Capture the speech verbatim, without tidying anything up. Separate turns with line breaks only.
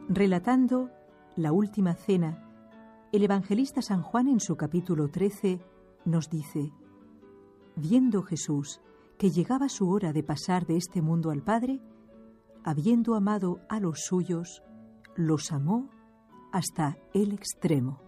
Relatando la última cena, el evangelista San Juan en su capítulo trece nos dice: viendo Jesús que llegaba su hora de pasar de este mundo al Padre, habiendo amado a los suyos, los amó hasta el extremo.